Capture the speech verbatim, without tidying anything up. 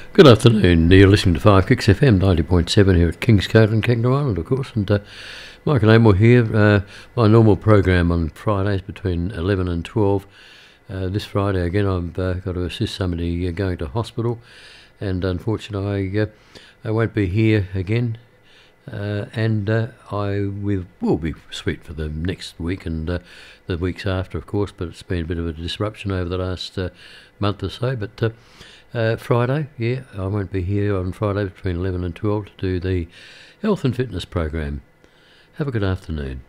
Good afternoon. You're listening to Five Kicks F M ninety point seven here at Kingscote and Kangaroo Island, of course. And uh, Michael Amor here. Uh, my normal program on Fridays between eleven and twelve. Uh, this Friday again, I've uh, got to assist somebody uh, going to hospital, and unfortunately, I, uh, I won't be here again. Uh, and uh, I will, will be sweet for the next week and uh, the weeks after, of course. But it's been a bit of a disruption over the last uh, month or so. But uh, uh, Friday, yeah, I won't be here on Friday between eleven and twelve to do the health and fitness program. Have a good afternoon.